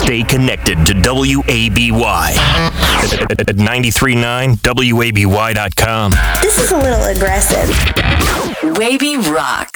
Stay connected to WABY at 93.9 WABY.com. This is a little aggressive. Wavy rocks.